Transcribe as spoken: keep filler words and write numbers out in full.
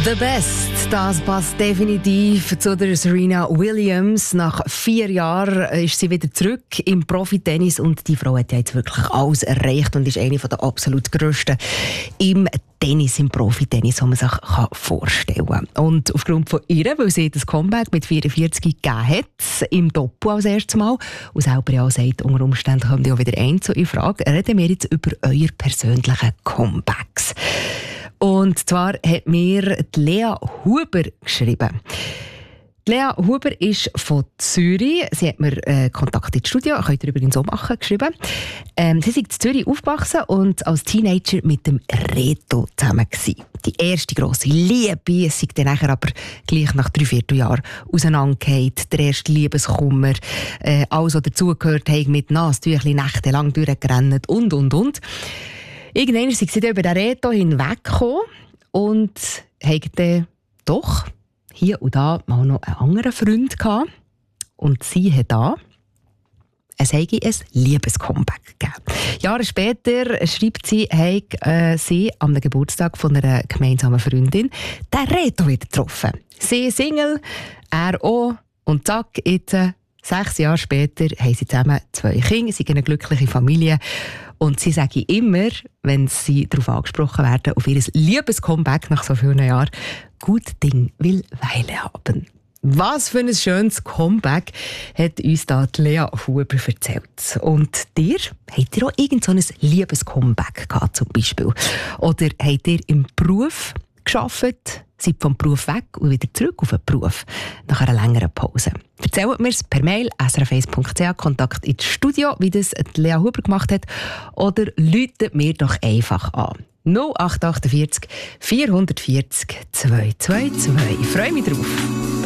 The Best, das passt definitiv zu der Serena Williams. Nach vier Jahren ist sie wieder zurück im Profitennis und die Frau hat ja jetzt wirklich alles erreicht und ist eine der absolut grössten im Tennis, im Profitennis, was man sich vorstellen kann. Und aufgrund von ihr, weil sie das Comeback mit vierundvierzig gegeben hat, im Doppel als erstes Mal, und selber ja sagt, unter Umständen kommt ja auch wieder ein zu in Frage, reden wir jetzt über eure persönlichen Comebacks. Und zwar hat mir die Lea Huber geschrieben. Die Lea Huber ist von Zürich. Sie hat mir äh, Kontakt ins Studio, könnt ihr übrigens auch machen, geschrieben. Ähm, sie ist in Zürich aufgewachsen und als Teenager mit dem Reto zusammen gewesen. Die erste grosse Liebe, es sei dann nachher aber gleich nach drei Vierteljahren auseinandergefallen. Der erste Liebeskummer, äh, alles, was dazugehört, haben mit Nasentüchli nächtelang durchgerannt und, und, und. Irgendwann sind sie dann über den Reto hinweggekommen und haben dann doch hier und da mal noch einen anderen Freund gehabt. Und sie hat da es habe ein Liebescomeback gegeben. Jahre später schreibt sie, habe äh, sie am Geburtstag von einer gemeinsamen Freundin den Reto wieder getroffen. Sie Single, er auch. Und zack, jetzt, äh, sechs Jahre später, haben sie zusammen zwei Kinder, sie sind eine glückliche Familie. Und sie sagen immer, wenn sie darauf angesprochen werden, auf ihr Liebescomeback nach so vielen Jahren, gut Ding will Weile haben. Was für ein schönes Comeback hat uns da die Lea Huber erzählt. Und dir, habt ihr auch irgend so ein Liebescomeback gehabt zum Beispiel? Oder habt ihr im Beruf gearbeitet, seid vom Beruf weg und wieder zurück auf den Beruf nach einer längeren Pause? Erzählt mir es per Mail s r f eins punkt c h, Kontakt ins Studio, wie das Lea Huber gemacht hat, oder läutet mir doch einfach an. null acht vier acht vierhundertvierzig zweihundertzweiundzwanzig. Ich freue mich drauf.